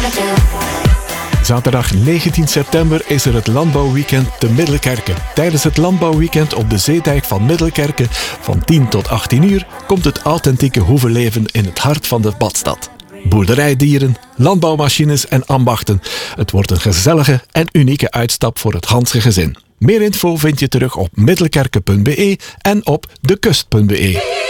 Zaterdag 19 september is er het Landbouwweekend te Middelkerke. Tijdens het Landbouwweekend op de zeedijk van Middelkerke van 10 tot 18 uur komt het authentieke hoevenleven in het hart van de badstad. Boerderijdieren, landbouwmachines en ambachten. Het wordt een gezellige en unieke uitstap voor het Hanse gezin. Meer info vind je terug op middelkerke.be en op dekust.be.